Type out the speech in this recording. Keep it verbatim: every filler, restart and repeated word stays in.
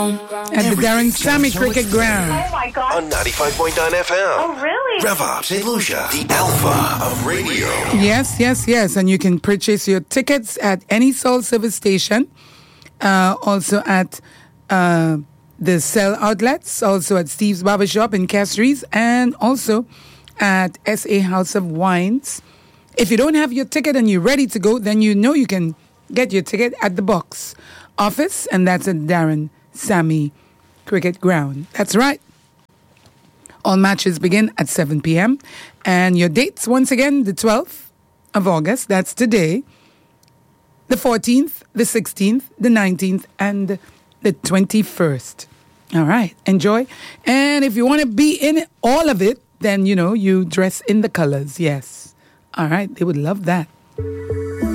At the Darren Sammy Cricket Ground. Oh my God. On ninety-five point nine F M. Oh, really? Rev Up, Saint Lucia, the alpha of radio. Yes, yes, yes. And you can purchase your tickets at any Soul service station. Uh, also at uh, the Cell outlets. Also at Steve's Barbershop in Castries. And also at S A House of Wines. If you don't have your ticket and you're ready to go, then you know you can get your ticket at the box office. And that's at Darren Sammy Cricket Ground. That's right. All matches begin at seven p.m. And your dates, once again, the twelfth of August, that's today, the fourteenth, the sixteenth, the nineteenth, and the twenty-first. All right, enjoy. And if you want to be in all of it, then, you know, you dress in the colors, yes. All right, they would love that.